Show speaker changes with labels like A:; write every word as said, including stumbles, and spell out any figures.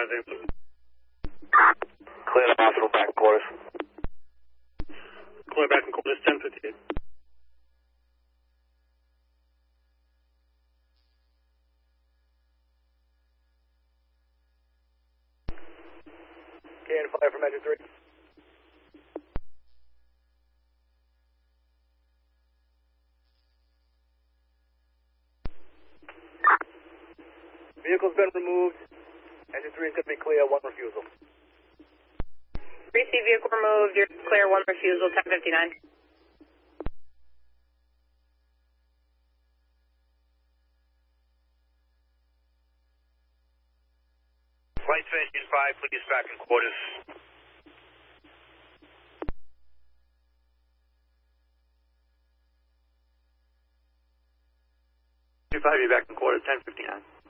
A: advising.
B: Clear the hospital back quarters.
A: Clear back in quarters, ten fifty-eight.
B: Can fire from engine three. Vehicle's been removed. Engine three is going to be clear, one refusal.
C: three C vehicle removed, you're clear, one refusal, ten fifty-nine.
B: Flight to engine five, please back in quarters.
A: Engine five, be back in quarters, ten fifty-nine.